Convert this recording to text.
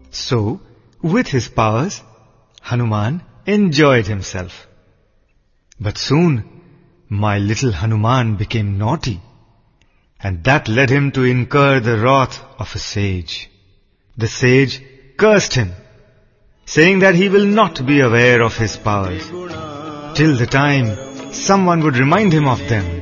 So, with his powers, Hanuman enjoyed himself. But soon, my little Hanuman became naughty, and that led him to incur the wrath of a sage. The sage cursed him, saying that he will not be aware of his powers till the time someone would remind him of them.